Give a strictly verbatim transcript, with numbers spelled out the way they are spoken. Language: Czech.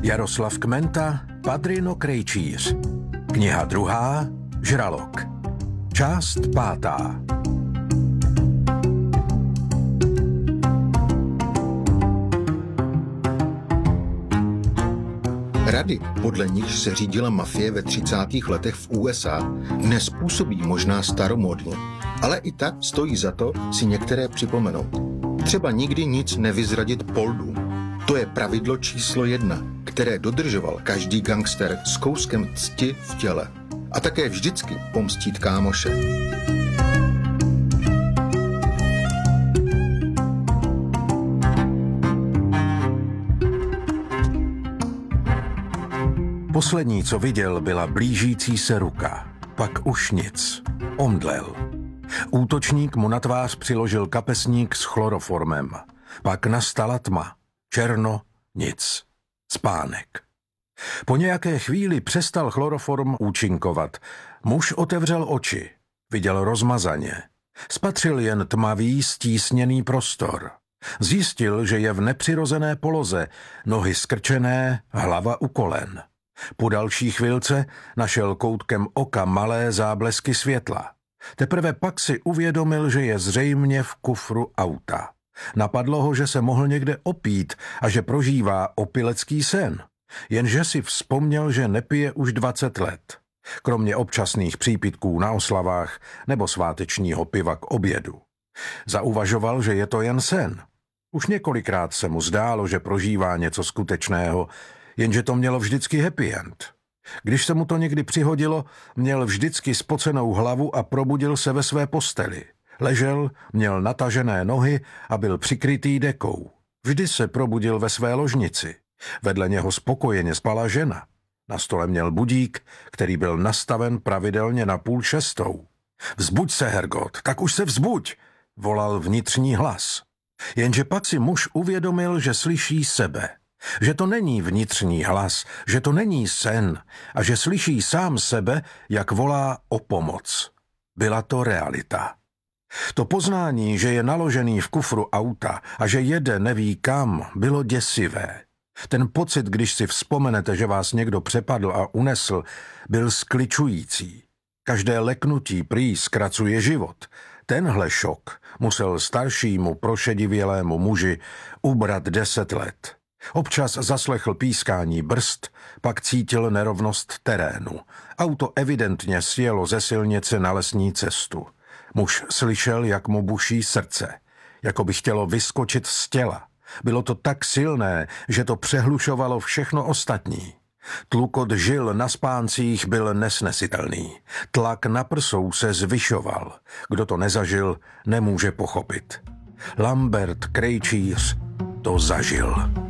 Jaroslav Kmenta, Padrino Krejčíř. Kniha druhá, Žralok. Část pátá. Rady, podle nichž se řídila mafie ve třicátých letech v U S A, dnes působí možná staromódně, ale i tak stojí za to si některé připomenout. Třeba nikdy nic nevyzradit poldům. To je pravidlo číslo jedna, které dodržoval každý gangster s kouskem cti v těle. A také vždycky pomstít kámoše. Poslední, co viděl, byla blížící se ruka. Pak už nic. Omdlel. Útočník mu na tvář přiložil kapesník s chloroformem. Pak nastala tma. Černo, nic. Spánek. Po nějaké chvíli přestal chloroform účinkovat. Muž otevřel oči. Viděl rozmazaně. Spatřil jen tmavý, stísněný prostor. Zjistil, že je v nepřirozené poloze, nohy skrčené, hlava u kolen. Po další chvilce našel koutkem oka malé záblesky světla. Teprve pak si uvědomil, že je zřejmě v kufru auta. Napadlo ho, že se mohl někde opít a že prožívá opilecký sen. Jenže si vzpomněl, že nepije už dvacet let. Kromě občasných přípitků na oslavách nebo svátečního piva k obědu. Zauvažoval, že je to jen sen. Už několikrát se mu zdálo, že prožívá něco skutečného, jenže to mělo vždycky happy end. Když se mu to někdy přihodilo, měl vždycky spocenou hlavu a probudil se ve své posteli. Ležel, měl natažené nohy a byl přikrytý dekou. Vždy se probudil ve své ložnici. Vedle něho spokojeně spala žena. Na stole měl budík, který byl nastaven pravidelně na půl šestou. Vzbuď se, Hergot, tak už se vzbuď, volal vnitřní hlas. Jenže pak si muž uvědomil, že slyší sebe. Že to není vnitřní hlas, že to není sen a že slyší sám sebe, jak volá o pomoc. Byla to realita. To poznání, že je naložený v kufru auta a že jede neví kam, bylo děsivé. Ten pocit, když si vzpomenete, že vás někdo přepadl a unesl, byl skličující. Každé leknutí prý zkracuje život. Tenhle šok musel staršímu prošedivělému muži ubrat deset let. Občas zaslechl pískání brzd, pak cítil nerovnost terénu. Auto evidentně sjelo ze silnice na lesní cestu. Muž slyšel, jak mu buší srdce, jako by chtělo vyskočit z těla. Bylo to tak silné, že to přehlušovalo všechno ostatní. Tlukot žil na spáncích byl nesnesitelný. Tlak na prsou se zvyšoval. Kdo to nezažil, nemůže pochopit. Lambert Krejčíř to zažil.